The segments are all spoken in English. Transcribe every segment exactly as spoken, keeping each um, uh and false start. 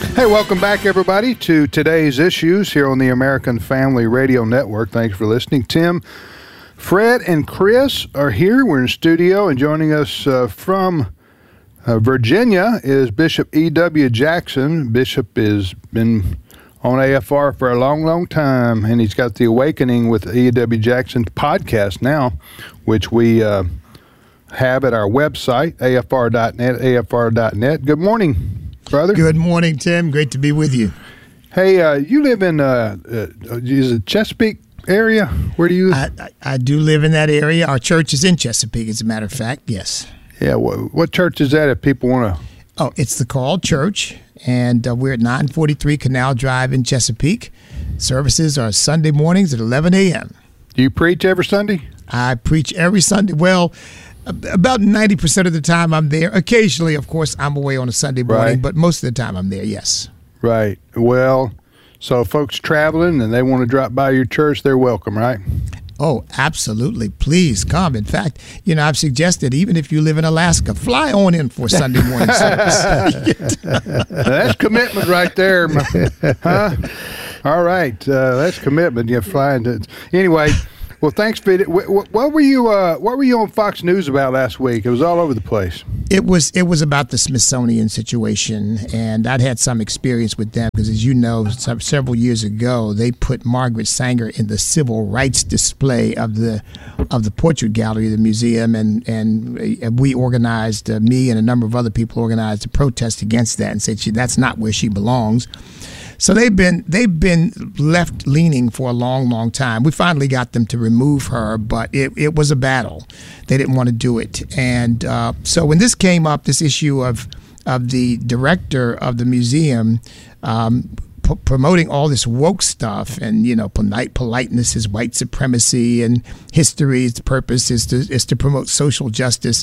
Hey, welcome back, everybody, to today's issues here on the American Family Radio Network. Thanks for listening. Tim, Fred, and Chris are here. We're in the studio, and joining us uh, from uh, Virginia is Bishop E W Jackson. Bishop has been on A F R for a long, long time, and he's got the Awakening with E W Jackson podcast now, which we uh, have at our website, A F R dot net, A F R dot net. Good morning, brother. Good morning, Tim. Great to be with you. Hey, uh, you live in uh, uh, is it Chesapeake area? Where do you? I, I, I do live in that area. Our church is in Chesapeake, as a matter of fact. Yes. Yeah. What, what church is that? If people want to. Oh, it's the Called Church, and uh, we're at nine forty-three Canal Drive in Chesapeake. Services are Sunday mornings at eleven a.m. Do you preach every Sunday? I preach every Sunday. Well, about ninety percent of the time I'm there. Occasionally, of course, I'm away on a Sunday morning, Right. but most of the time I'm there, yes. Right. Well, so folks traveling and they want to drop by your church, they're welcome, right? Oh, absolutely. Please come. In fact, you know, I've suggested even if you live in Alaska, fly on in for Sunday morning service. That's commitment right there. Huh? All right. Uh, that's commitment. You're flying to. Anyway, well, thanks, Pete. What, what were you? Uh, what were you on Fox News about last week? It was all over the place. It was it was about the Smithsonian situation, and I'd had some experience with them because, as you know, some, several years ago they put Margaret Sanger in the civil rights display of the of the portrait gallery of the museum, and and we organized, uh, me and a number of other people organized a protest against that and said she, that's not where she belongs. So they've been they've been left leaning for a long, long time. We finally got them to remove her, but it, it was a battle. They didn't want to do it, and uh, so when this came up, this issue of of the director of the museum um, p- promoting all this woke stuff, and you know, polite politeness is white supremacy, and history's purpose is to is to promote social justice.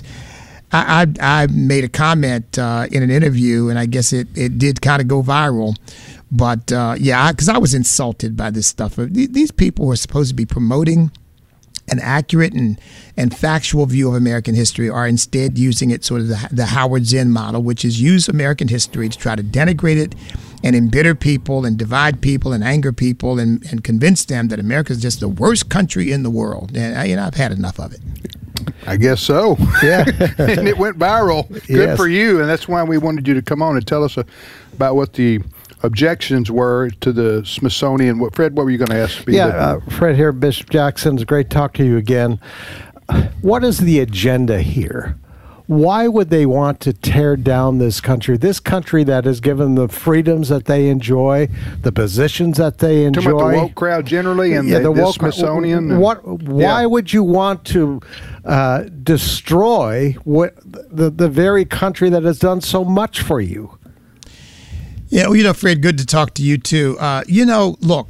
I, I, I made a comment uh, in an interview, and I guess it, it did kind of go viral. But, uh, yeah, because I, I was insulted by this stuff. These people who are supposed to be promoting an accurate and, and factual view of American history are instead using it sort of the, the Howard Zinn model, which is use American history to try to denigrate it and embitter people and divide people and anger people and, and convince them that America is just the worst country in the world. And, I, you know, I've had enough of it. I guess so. Yeah. And it went viral. Good Yes. for you. And that's why we wanted you to come on and tell us about what the objections were to the Smithsonian. What, Fred, what were you going to ask? Yeah, uh, Fred here, Bishop Jackson. It's great to talk to you again. What is the agenda here? Why would they want to tear down this country? This country that has given the freedoms that they enjoy, the positions that they enjoy. Talking about the woke crowd generally and yeah, the, the the woke, Smithsonian. What? Why yeah. would you want to uh, destroy what the the very country that has done so much for you? Yeah, well, you know, Fred, good to talk to you too. Uh, you know, look,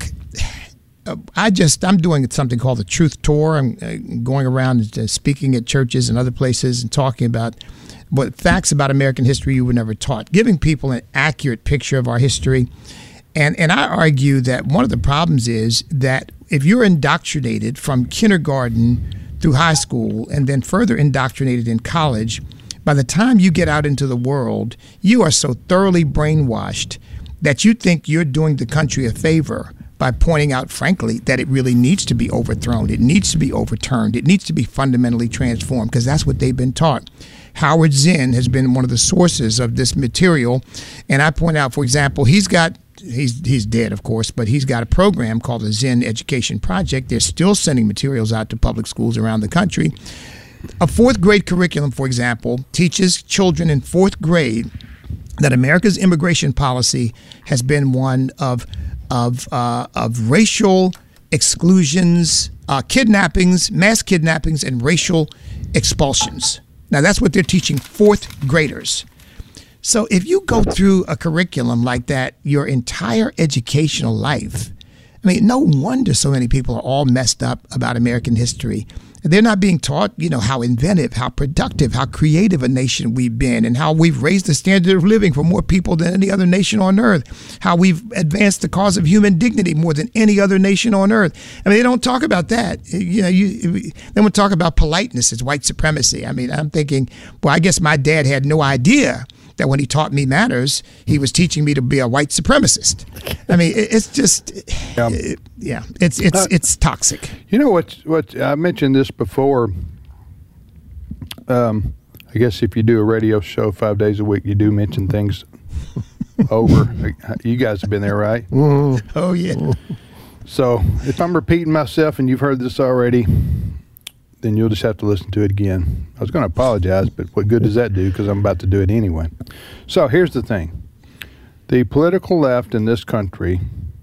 I just, I'm doing something called the Truth Tour. I'm uh, going around uh, speaking at churches and other places and talking about what facts about American history you were never taught, giving people an accurate picture of our history. And, and I argue that one of the problems is that if you're indoctrinated from kindergarten through high school and then further indoctrinated in college, by the time you get out into the world, you are so thoroughly brainwashed that you think you're doing the country a favor by pointing out, frankly, that it really needs to be overthrown. It needs to be overturned. It needs to be fundamentally transformed, because that's what they've been taught. Howard Zinn has been one of the sources of this material. And I point out, for example, he's got, he's he's dead, of course, but he's got a program called the Zinn Education Project. They're still sending materials out to public schools around the country. A fourth grade curriculum, for example, teaches children in fourth grade that America's immigration policy has been one of of uh, of racial exclusions, uh, kidnappings, mass kidnappings, and racial expulsions. Now, that's what they're teaching fourth graders. So if you go through a curriculum like that your entire educational life, I mean, no wonder so many people are all messed up about American history. They're not being taught, you know, how inventive, how productive, how creative a nation we've been, and how we've raised the standard of living for more people than any other nation on earth, how we've advanced the cause of human dignity more than any other nation on earth. I mean, they don't talk about that. You know, you then we talk about politeness as white supremacy. I mean, I'm thinking, well, I guess my dad had no idea that when he taught me manners, he was teaching me to be a white supremacist. I mean, it, it's just, yeah, it, yeah it's it's uh, it's toxic. You know what? What I mentioned this before. Um, I guess if you do a radio show five days a week, you do mention things over. You guys have been there, right? Mm-hmm. Oh yeah. So if I'm repeating myself and you've heard this already, then you'll just have to listen to it again. I was going to apologize, but what good does that do? Because I'm about to do it anyway. So here's the thing. The political left in this country,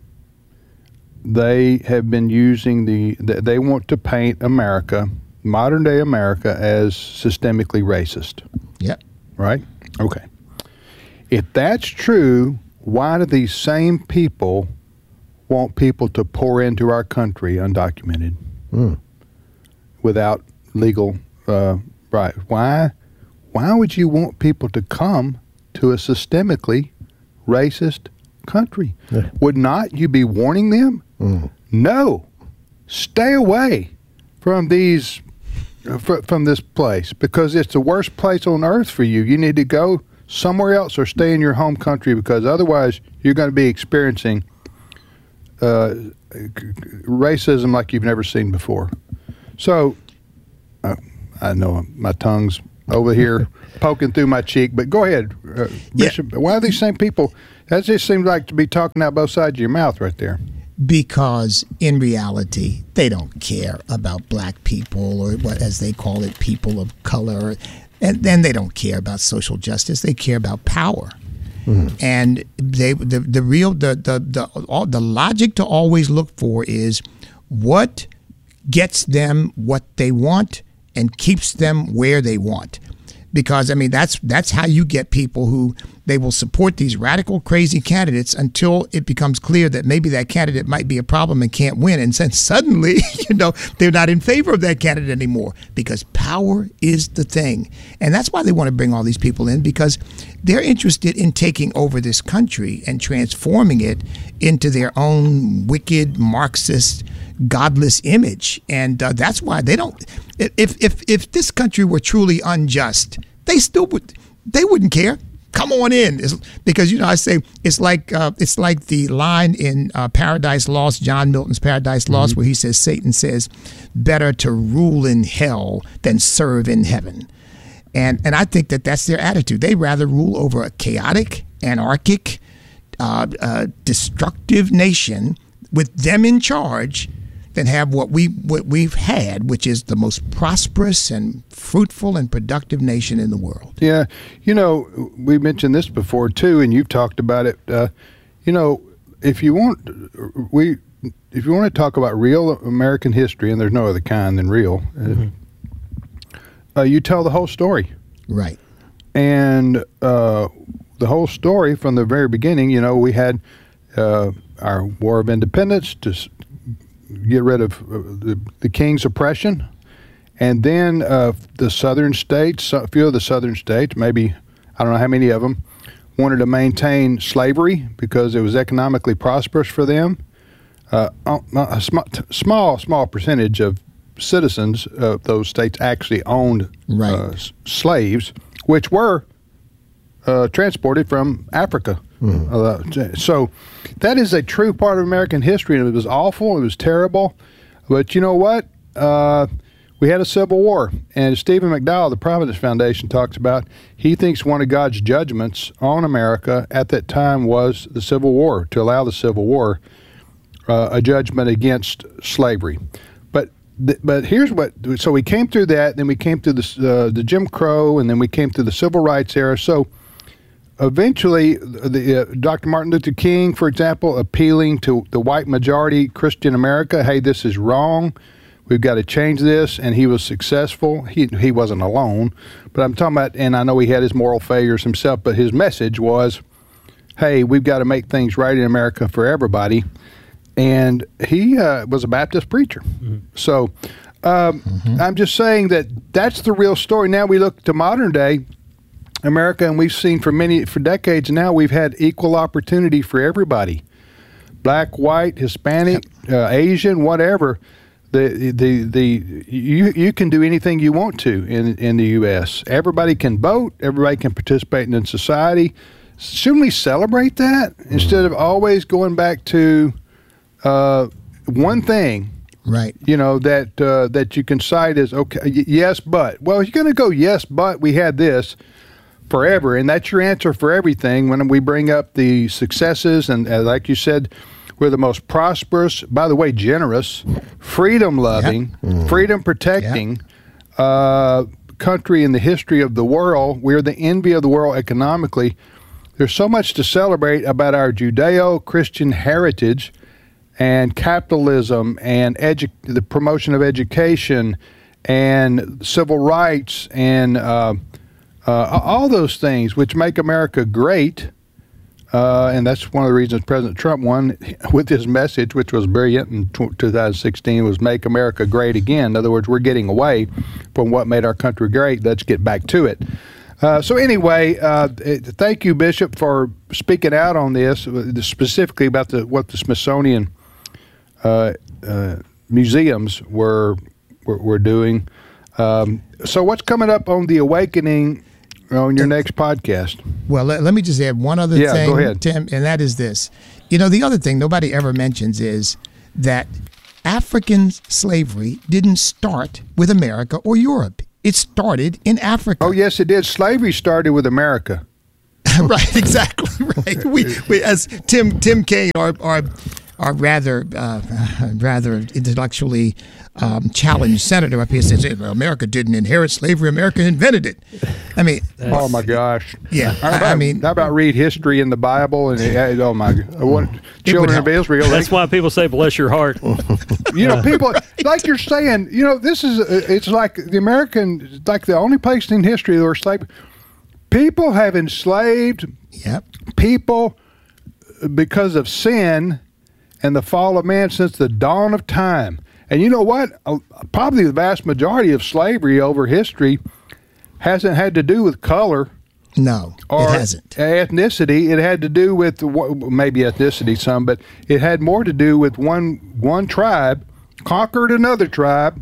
they have been using the, they want to paint America, modern day America, as systemically racist. Yep. Right? Okay. If that's true, why do these same people want people to pour into our country undocumented, mm. without legal uh, right? Why? Why would you want people to come to a systemically racist country? Yeah. Would not you be warning them? Mm. No, stay away from these uh, fr- from this place because it's the worst place on earth for you. You need to go somewhere else or stay in your home country because otherwise you're going to be experiencing Uh, racism like you've never seen before. So, uh, I know my tongue's over here poking through my cheek, but go ahead, uh, Bishop. Yeah. Why are these same people? That just seems like to be talking out both sides of your mouth right there. Because in reality, they don't care about black people or what, as they call it, people of color, and then they don't care about social justice. They care about power. Mm-hmm. And they the the real the the the all, the logic to always look for is what gets them what they want and keeps them where they want. Because I mean that's that's how you get people who they will support these radical crazy candidates until it becomes clear that maybe that candidate might be a problem and can't win, and then suddenly you know they're not in favor of that candidate anymore because power is the thing. And that's why they want to bring all these people in, because they're interested in taking over this country and transforming it into their own wicked Marxist godless image. And uh, that's why they don't if if if this country were truly unjust, they still would they wouldn't care. Come on in, it's, because you know I say it's like uh, it's like the line in uh, Paradise Lost, John Milton's Paradise Lost, mm-hmm. where he says Satan says, "Better to rule in hell than serve in heaven," and and I think that that's their attitude. They rather rule over a chaotic, anarchic, uh, uh, destructive nation with them in charge than have what we what we've had, which is the most prosperous and fruitful and productive nation in the world. Yeah, you know, we mentioned this before too, and you've talked about it. Uh, you know, if you want, we if you want to talk about real American history, and there's no other kind than real, mm-hmm. uh, you tell the whole story, right? And uh, the whole story from the very beginning. You know, we had uh, our War of Independence to get rid of uh, the, the king's oppression, and then uh, the southern states, a few of the southern states, maybe I don't know how many of them, wanted to maintain slavery because it was economically prosperous for them. Uh, a small, small, small percentage of citizens of those states actually owned right. uh, slaves, which were uh, transported from Africa. Mm. Uh, so that is a true part of American history, and it was awful. It was terrible. But you know what? Uh, we had a civil war, and Stephen McDowell, the Providence Foundation, talks about he thinks one of God's judgments on America at that time was the Civil War, to allow the Civil War, uh, a judgment against slavery. But th- but here's what, so we came through that, then we came through the, uh, the Jim Crow, and then we came through the Civil Rights era. So eventually, the, uh, Doctor Martin Luther King, for example, appealing to the white majority Christian America, hey, this is wrong. We've got to change this, and he was successful. He he wasn't alone, but I'm talking about, and I know he had his moral failures himself, but his message was, hey, we've got to make things right in America for everybody. And he uh, was a Baptist preacher. Mm-hmm. So um, mm-hmm. I'm just saying that that's the real story. Now we look to modern day America, and we've seen for many, for decades now, we've had equal opportunity for everybody. Black, white, Hispanic, uh, Asian, whatever. The, the the you you can do anything you want to in in the U S. Everybody can vote. Everybody can participate in society. Shouldn't we celebrate that instead of always going back to uh, one thing? Right. You know that uh, that you can cite as okay. Y- yes, but well, you're going to go yes, but we had this forever, and that's your answer for everything. When we bring up the successes, and uh, like you said. We're the most prosperous, by the way, generous, freedom-loving, yep. mm. freedom-protecting yep. uh, country in the history of the world. We're the envy of the world economically. There's so much to celebrate about our Judeo-Christian heritage and capitalism and edu- the promotion of education and civil rights and uh, uh, all those things which make America great. Uh, and that's one of the reasons President Trump won with his message, which was brilliant in two thousand sixteen, was make America great again. In other words, we're getting away from what made our country great. Let's get back to it. Uh, so anyway, uh, thank you, Bishop, for speaking out on this, specifically about the, what the Smithsonian uh, uh, museums were, were, were doing. Um, so what's coming up on The Awakening on your next podcast? Well, let, let me just add one other yeah, thing, go ahead. Tim, and that is this. You know, the other thing nobody ever mentions is that African slavery didn't start with America or Europe. It started in Africa. Oh, yes, it did. Slavery started with America. Right, exactly, right. We, we as Tim Tim Kaine, our our, our rather uh, rather intellectually um, challenged senator up here says, America didn't inherit slavery, America invented it. I mean, oh my gosh. Yeah, how about, I mean, how about read history in the Bible and it, oh my, what children of Israel? That's they, why people say, bless your heart. You know, people like you're saying. You know, this is it's like the American, like the only place in history where slavery. People have enslaved yep. people because of sin and the fall of man since the dawn of time. And you know what? Probably the vast majority of slavery over history hasn't had to do with color. No, or it hasn't. Ethnicity. It had to do with maybe ethnicity some, but it had more to do with one one tribe conquered another tribe,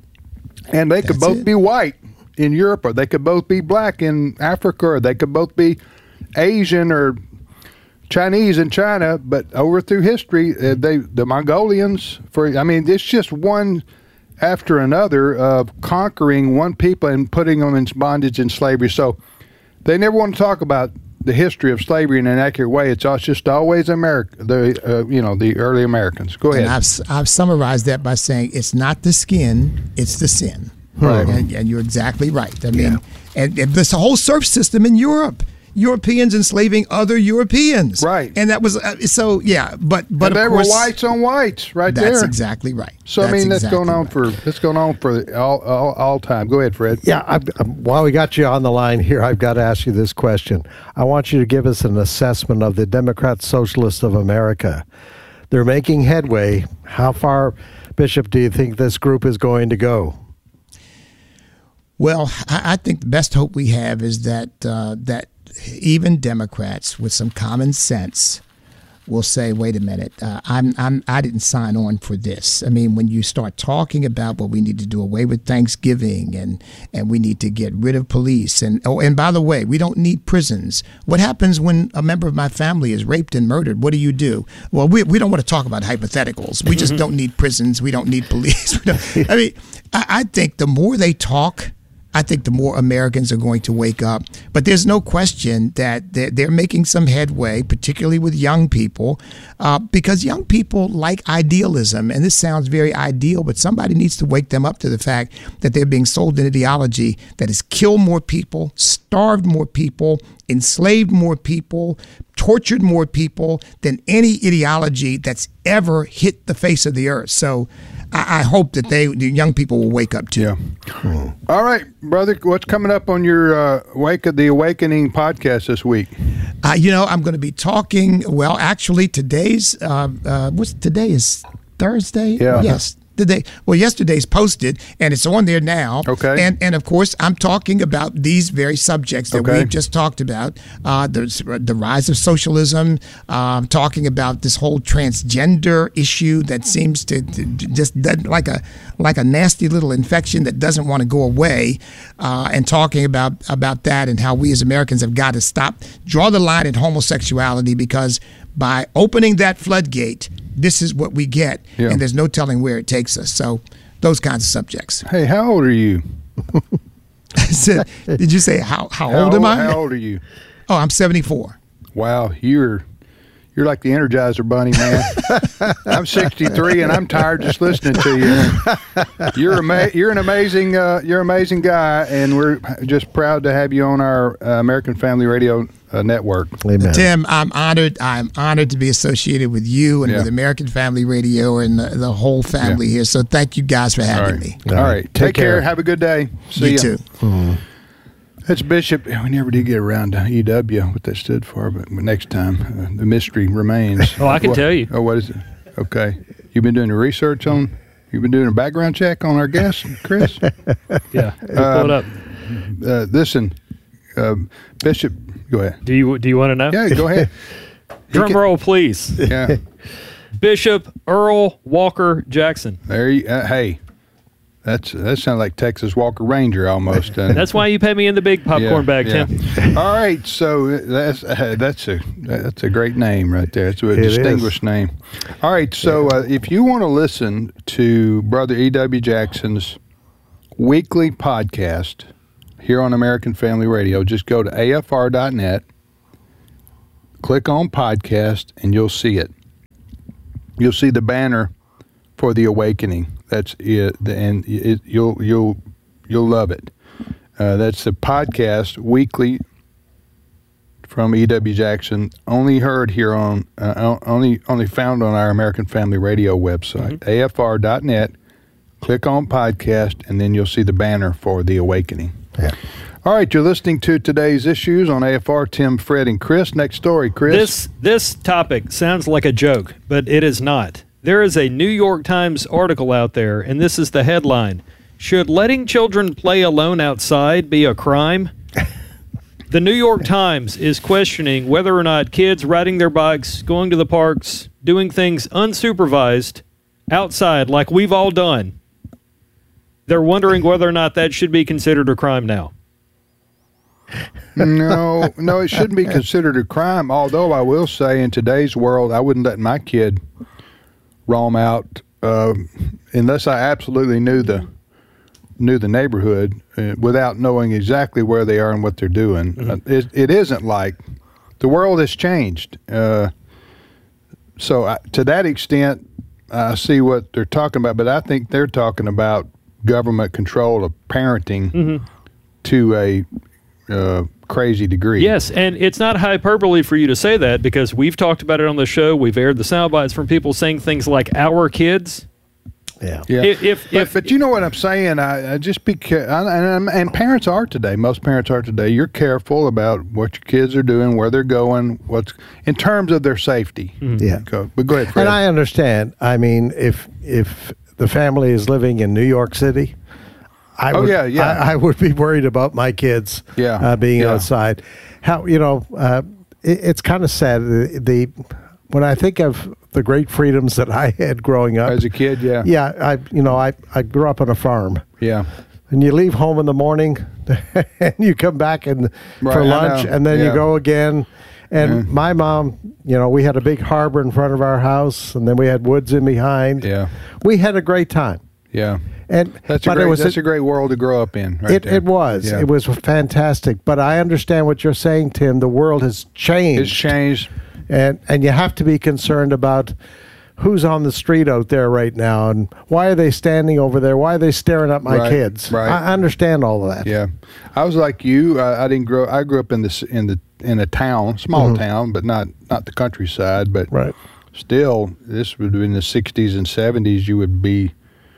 and they could That's both it. be white in Europe, or they could both be black in Africa, or they could both be Asian or Chinese in China. But over through history, uh, they the Mongolians. For I mean, it's just one after another of conquering one people and putting them in bondage and slavery. So they never want to talk about the history of slavery in an accurate way. It's just always America, the uh, you know the early Americans. Go ahead. And I've I've summarized that by saying it's not the skin, it's the sin. Right. And, and you're exactly right. I mean, Yeah. and, and this whole serf system in Europe, Europeans enslaving other Europeans. Right. And that was, uh, so yeah, but, but And of they course. were whites on whites right That's there. exactly right. So I mean, that's exactly going on right. for that's going on for all all, all time. Go ahead, Fred. Yeah, I, while we got you on the line here, I've got to ask you this question. I want you to give us an assessment of the Democrat Socialists of America. They're making headway. How far, Bishop, do you think this group is going to go? Well, I, I think the best hope we have is that uh, that even Democrats with some common sense will say, "Wait a minute, uh, I'm I'm I didn't sign on for this." I mean, when you start talking about what we need to do away with Thanksgiving and and we need to get rid of police and oh, and by the way, we don't need prisons. What happens when a member of my family is raped and murdered? What do you do? Well, we we don't want to talk about hypotheticals. We just don't need prisons. We don't need police. We don't, I mean, I, I think the more they talk, I think the more Americans are going to wake up. But there's no question that they're, they're making some headway, particularly with young people, uh, because young people like idealism. And this sounds very ideal, but somebody needs to wake them up to the fact that they're being sold an ideology that has killed more people, starved more people, enslaved more people, tortured more people than any ideology that's ever hit the face of the earth. So I, I hope that they, the young people, will wake up too. Yeah. Hmm. All right, brother. What's coming up on your uh, Wake of the Awakening podcast this week? Uh, you know, I'm going to be talking. Well, actually, today's uh, uh, what's today is Thursday. Yeah. Yes. today. Well, yesterday's posted, and it's on there now. Okay. And and of course, I'm talking about these very subjects that Okay. we've just talked about. Uh, the the rise of socialism. Um, talking about this whole transgender issue that seems to, to just doesn't- like a like a nasty little infection that doesn't want to go away. Uh, and talking about about that and how we as Americans have got to stop, draw the line at homosexuality, because by opening that floodgate, this is what we get, Yeah. and there's no telling where it takes us. So those kinds of subjects. Hey, how old are you? So, did you say how, how, How old am I? How old are you? Oh, I'm seventy-four. Wow, you're you're like the Energizer Bunny, man. I'm sixty-three and I'm tired just listening to you. You're ama- you're an amazing uh, you're an amazing guy, and we're just proud to have you on our uh, American Family Radio uh, network. Amen. Tim, I'm honored. I'm honored to be associated with you and Yeah. with American Family Radio and the, the whole family Yeah. here. So thank you guys for All having right, me. all right. Take, Take care. care. Have a good day. See You ya. too. That's Bishop. We never did get around to E W, what that stood for, but next time uh, the mystery remains. Oh, I can What- tell you. Oh, what is it? Okay, you've been doing the research on. You've been doing a background check on our guests, Chris. Yeah, pull it up. Uh, listen, um, Bishop, go ahead. Do you do you want to know? Yeah, go ahead. Drum can- roll, please. Yeah, Bishop Earl Walker Jackson. there. You, uh, hey, that's that sounds like Texas Walker Ranger almost. doesn't it? That's why you pay me in the big popcorn Yeah, bag, yeah. Tim. All right, so that's uh, that's a that's a great name right there. It's a It distinguished name. All right, so uh, if you want to listen to Brother E W. Jackson's weekly podcast here on American Family Radio, just go to A F R dot net, click on podcast, and you'll see it. You'll see the banner for the Awakening. That's it, and it, you'll you'll you'll love it. Uh, that's the podcast weekly from E W. Jackson, only heard here on, uh, only only found on our American Family Radio website, A F R dot net. Click on podcast, and then you'll see the banner for the Awakening. Yeah. All right, you're listening to today's issues on A F R. Tim, Fred, and Chris. Next story, Chris. This this topic sounds like a joke, but it is not. There is a New York Times article out there, and this is the headline: Should letting children play alone outside be a crime? The New York Times is questioning whether or not kids riding their bikes, going to the parks, doing things unsupervised outside like we've all done, they're wondering whether or not that should be considered a crime now. no, no, it shouldn't be considered a crime. Although I will say, in today's world, I wouldn't let my kid roam out uh, unless I absolutely knew the knew the neighborhood uh, without knowing exactly where they are and what they're doing. Mm-hmm. Uh, it, it isn't like the world has changed. Uh, so I, to that extent, I see what they're talking about, but I think they're talking about government control of parenting Mm-hmm. to a uh, crazy degree. Yes, and it's not hyperbole for you to say that, because we've talked about it on the show. We've aired the sound bites from people saying things like "our kids." Yeah. Yeah. If, if, But, if but you know what I'm saying? I, I just be care- I, and, and parents are today. Most parents are today. You're careful about what your kids are doing, where they're going, what's in terms of their safety. Yeah. Go, but go ahead, Fred. And I understand. I mean, if if the family is living in New York City, I Oh, would, yeah, yeah. I, I would be worried about my kids Yeah, uh, being yeah. outside. How you know, uh, it, it's kind of sad. The, the when I think of the great freedoms that I had growing up As a kid, yeah, yeah, I you know I I grew up on a farm. yeah. And you leave home in the morning, and you come back and Right, for I lunch, know. and then Yeah. you go again. And Yeah. my mom, you know, we had a big harbor in front of our house, and then we had woods in behind. Yeah. We had a great time. Yeah. And That's a but great. it was that's a, great world to grow up in. Right it, there. it was Yeah. it was fantastic. But I understand what you're saying, Tim. The world has changed, It's changed. and and you have to be concerned about who's on the street out there right now, and why are they standing over there? Why are they staring at my Right, kids? right. I understand all of that. Yeah, I was like you. I, I didn't grow. I grew up in this in the in a town, small town, but not not the countryside. But Mm-hmm. Right. still, this would be in the sixties and seventies. You would be,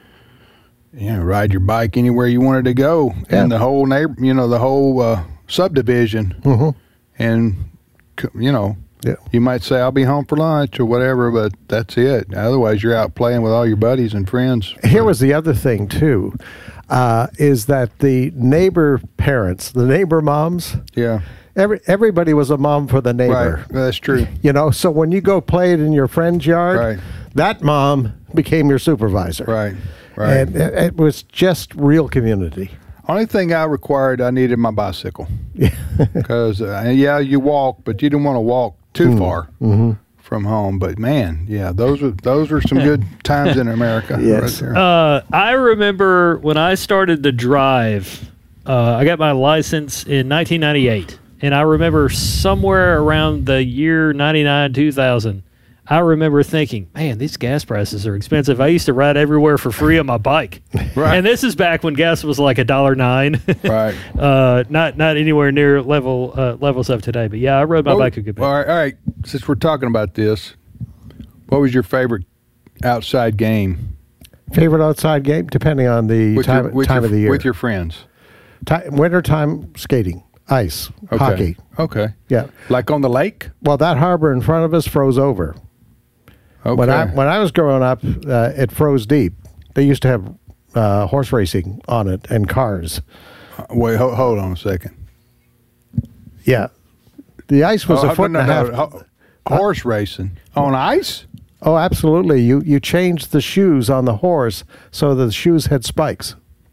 you know, ride your bike anywhere you wanted to go, Yeah. and the whole neighbor, you know, the whole uh, subdivision, Mhm. and c- you know, Yeah. You might say, I'll be home for lunch or whatever, but that's it. Otherwise, you're out playing with all your buddies and friends. Here was the other thing, too, uh, is that the neighbor parents, the neighbor moms, Yeah. every everybody was a mom for the neighbor. Right. That's true. You know, so when you go play it in your friend's yard, Right. that mom became your supervisor. Right. Right. And it, it was just real community. Only thing I required, I needed my bicycle. Because, uh, yeah, you walk, but you didn't want to walk too far Mm-hmm. from home. But, man, yeah, those were those were some good times in America. Yes. Right there. Uh, I remember when I started to drive, uh, I got my license in nineteen ninety-eight. And I remember somewhere around the year ninety-nine, two thousand, I remember thinking, man, these gas prices are expensive. I used to ride everywhere for free on my bike. Right. And this is back when gas was like a dollar nine. Right. uh, not not anywhere near level uh, levels of today. But yeah, I rode my Well, bike a good bit. All right, all right. Since we're talking about this, what was your favorite outside game? Favorite outside game, depending on the With time, your, with time your, of the year. With your friends. Ti- wintertime skating, ice, Okay. hockey. Okay. Yeah. Like on the lake? Well, that harbor in front of us froze over. Okay. When I when I was growing up, uh, it froze deep. They used to have uh, horse racing on it and cars. Wait, ho- hold on a second. Yeah, the ice was Oh, a foot no, and a no, half. no. Ho- Horse racing on ice? Oh, absolutely. You you changed the shoes on the horse so the shoes had spikes.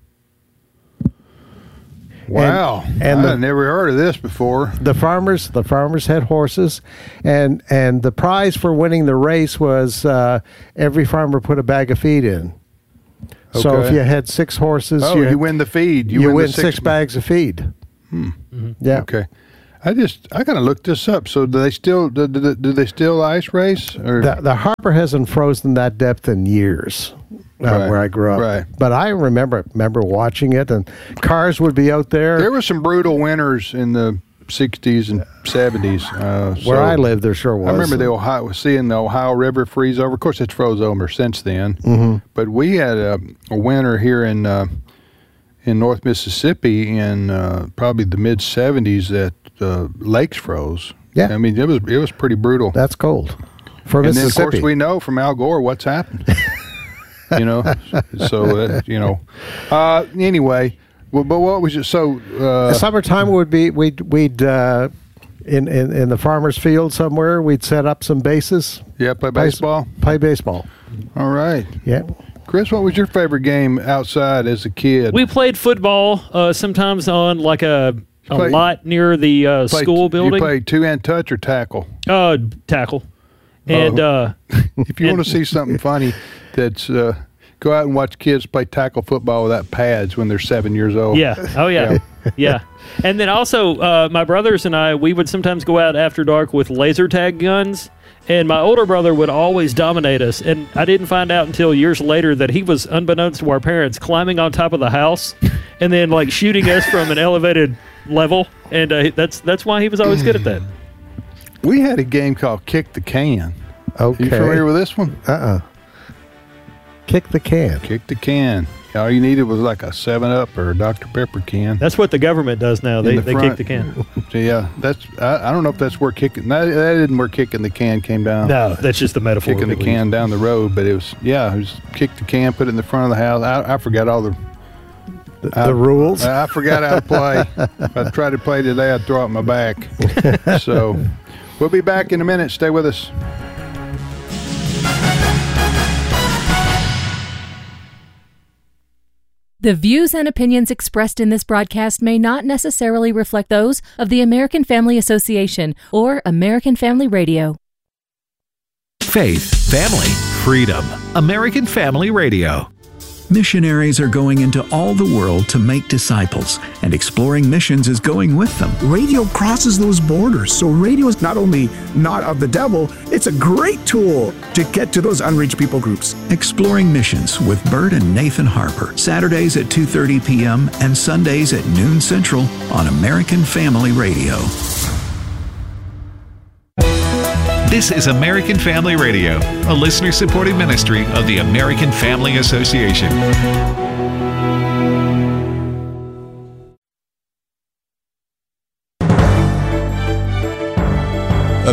Wow. and I the- never heard of this before. The farmers the farmers had horses, and and the prize for winning the race was uh, every farmer put a bag of feed in. So Okay. if you had six horses, Oh, you, win the feed. you, You, win, the six, bags of feed. Hmm. Yeah. Okay. I just I gotta look this up. So do they still do, do, do they still ice race or The, the harbor hasn't frozen that depth in years, uh, Right, where I grew up. right. But I remember remember watching it, and cars would be out there. there were some brutal winters in the sixties and seventies. Uh, where so I lived, there sure was. I remember the Ohio seeing the Ohio River freeze over. Of course, it's froze over since then. Mhm. But we had a, a winter here in uh, in North Mississippi in uh, probably the mid seventies that uh, lakes froze. Yeah. I mean it was it was pretty brutal. That's cold. For and then of Mississippi. course we know from Al Gore what's happened. you know, so uh, you know. Uh, anyway, well, but what was it? So uh, Summertime would be we'd we'd uh, in, in in the farmer's field somewhere. We'd set up some bases. yeah, play play- baseball. Play baseball. All right, Yeah. Chris, what was your favorite game outside as a kid? We played football uh, sometimes on like a, a Play- lot near the uh, Played- school building. You played two hand touch or tackle. Uh, tackle. And uh, If you And- want to see something funny, that's uh, go out and watch kids play tackle football without pads when they're seven years old. yeah, oh yeah, yeah. And then also, uh, my brothers and I, we would sometimes go out after dark with laser tag guns. And my older brother would always dominate us. And I didn't find out until years later that he was, unbeknownst to our parents, climbing on top of the house and then like shooting us from an elevated level. And uh, that's that's why he was always good at that. We had a game called Kick the Can. Okay. You familiar with this one? Uh-uh. Kick the can. Kick the can. All you needed was like a seven up or a Doctor Pepper can. That's what the government does now. In They the they kick front. the can. So yeah, that's I, I don't know if that's where kicking that, that didn't where kicking the can came down. No, that's just the metaphor. Kicking the that we can down the road, but it was yeah, it was kick the can, put it in the front of the house. I, I forgot all the The, I- the rules. I, I forgot how to play. If I tried to play today, I'd throw it in my back. So we'll be back in a minute. Stay with us. The views and opinions expressed in this broadcast may not necessarily reflect those of the American Family Association or American Family Radio. Faith, family, freedom. American Family Radio. Missionaries are going into all the world to make disciples, and Exploring Missions is going with them. Radio crosses those borders. So radio is not only not of the devil, it's a great tool to get to those unreached people groups. Exploring Missions with Bert and Nathan Harper, Saturdays at two thirty p.m. and Sundays at noon Central on American Family Radio. This is American Family Radio, a listener-supported ministry of the American Family Association.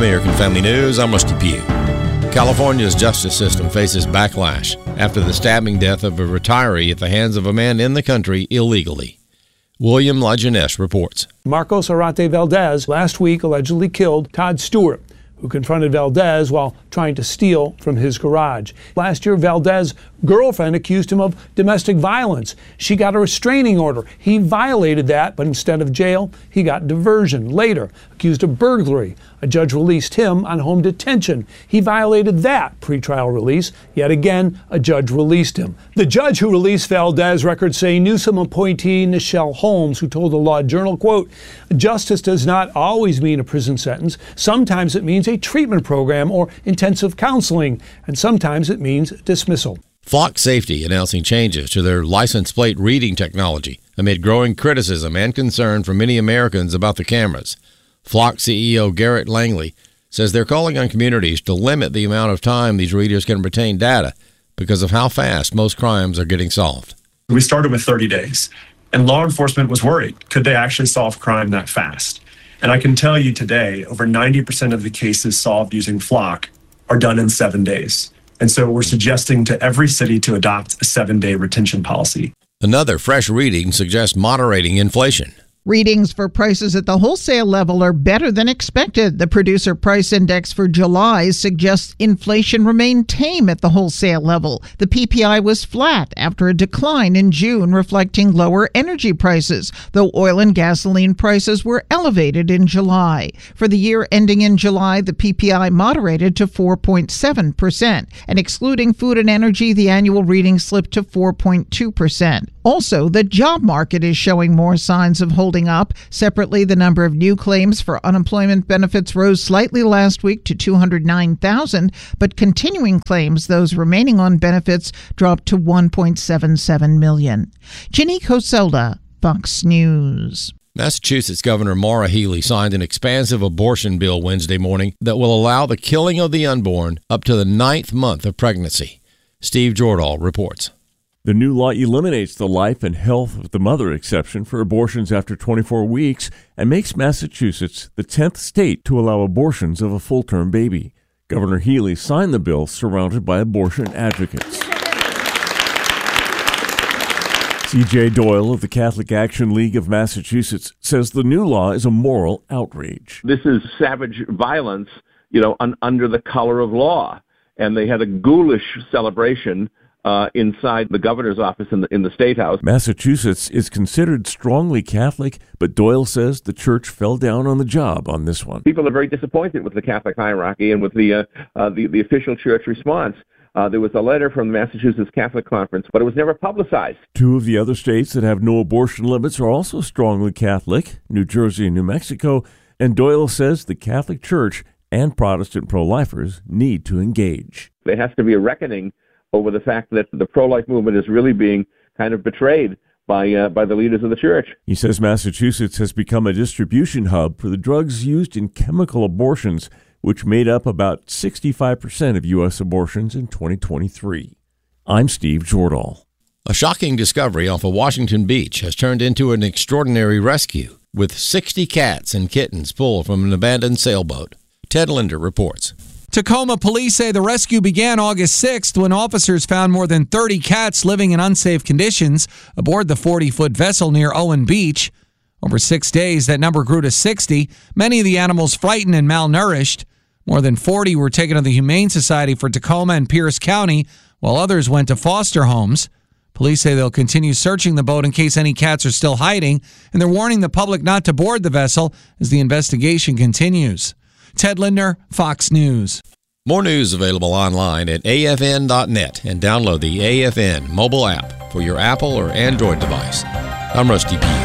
American Family News, I'm Rusty Pugh. California's justice system faces backlash after the stabbing death of a retiree at the hands of a man in the country illegally. William Lajeunesse reports. Marcos Arate Valdez last week allegedly killed Todd Stewart, who confronted Valdez while trying to steal from his garage. Last year, Valdez's girlfriend accused him of domestic violence. She got a restraining order. He violated that, but instead of jail, he got diversion. Later, accused of burglary. A judge released him on home detention. He violated that pretrial release. Yet again, a judge released him. The judge who released Valdez, records say Newsom appointee Nichelle Holmes, who told the Law Journal, quote, "Justice does not always mean a prison sentence. Sometimes it means a treatment program or intensive counseling, and sometimes it means dismissal." Flock Safety announcing changes to their license plate reading technology amid growing criticism and concern from many Americans about the cameras. Flock C E O Garrett Langley says they're calling on communities to limit the amount of time these readers can retain data because of how fast most crimes are getting solved. We started with thirty days, and law enforcement was worried. Could they actually solve crime that fast? And I can tell you today, over ninety percent of the cases solved using Flock are done in seven days. And so we're suggesting to every city to adopt a seven-day retention policy. Another fresh reading suggests moderating inflation. Readings for prices at the wholesale level are better than expected. The Producer Price Index for July suggests inflation remained tame at the wholesale level. The P P I was flat after a decline in June, reflecting lower energy prices, though oil and gasoline prices were elevated in July. For the year ending in July, the P P I moderated to four point seven percent, and excluding food and energy, the annual reading slipped to four point two percent. Also, the job market is showing more signs of holding up. Separately, the number of new claims for unemployment benefits rose slightly last week to two hundred nine thousand, but continuing claims, those remaining on benefits, dropped to one point seven seven million. Ginny Coselda, Fox News. Massachusetts Governor Maura Healey signed an expansive abortion bill Wednesday morning that will allow the killing of the unborn up to the ninth month of pregnancy. Steve Jordahl reports. The new law eliminates the life and health of the mother exception for abortions after twenty-four weeks and makes Massachusetts the tenth state to allow abortions of a full-term baby. Governor Healey signed the bill surrounded by abortion advocates. C J Doyle of the Catholic Action League of Massachusetts says the new law is a moral outrage. This is savage violence, you know, un- under the color of law. And they had a ghoulish celebration Uh, inside the governor's office in the in the State House. Massachusetts is considered strongly Catholic, but Doyle says the church fell down on the job on this one. People are very disappointed with the Catholic hierarchy and with the uh, uh, the, the official church response. Uh, there was a letter from the Massachusetts Catholic Conference, but it was never publicized. Two of the other states that have no abortion limits are also strongly Catholic, New Jersey and New Mexico, and Doyle says the Catholic Church and Protestant pro-lifers need to engage. There has to be a reckoning over the fact that the pro-life movement is really being kind of betrayed by uh, by the leaders of the church. He says Massachusetts has become a distribution hub for the drugs used in chemical abortions, which made up about sixty-five percent of U S abortions in twenty twenty-three. I'm Steve Jordahl. A shocking discovery off of Washington Beach has turned into an extraordinary rescue, with sixty cats and kittens pulled from an abandoned sailboat. Ted Linder reports. Tacoma police say the rescue began August sixth when officers found more than thirty cats living in unsafe conditions aboard the forty-foot vessel near Owen Beach. Over six days, that number grew to sixty, many of the animals frightened and malnourished. More than forty were taken to the Humane Society for Tacoma and Pierce County, while others went to foster homes. Police say they'll continue searching the boat in case any cats are still hiding, and they're warning the public not to board the vessel as the investigation continues. Ted Linder, Fox News. More news available online at A F N dot net and download the A F N mobile app for your Apple or Android device. I'm Rusty Pugh.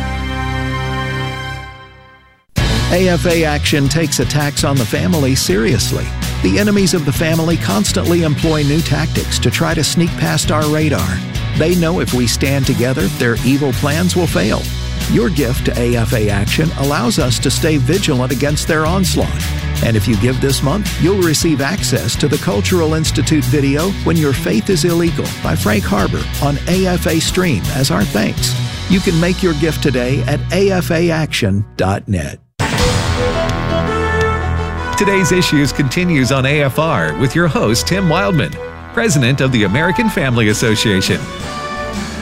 A F A Action takes attacks on the family seriously. The enemies of the family constantly employ new tactics to try to sneak past our radar. They know if we stand together, their evil plans will fail. Your gift to A F A Action allows us to stay vigilant against their onslaught. And if you give this month, you'll receive access to the Cultural Institute video When Your Faith is Illegal by Frank Harbor on A F A Stream as our thanks. You can make your gift today at A F A action dot net. Today's Issues continues on A F R with your host, Tim Wildman, president of the American Family Association.